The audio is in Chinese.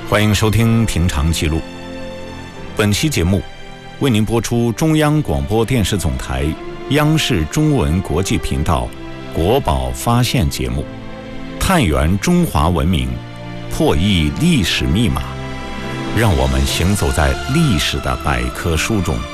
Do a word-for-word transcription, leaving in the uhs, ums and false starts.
欢迎收听《平常记录》。本期节目为您播出中央广播电视总台央视中文国际频道国宝发现节目，探源中华文明，破译历史密码，让我们行走在历史的百科书中。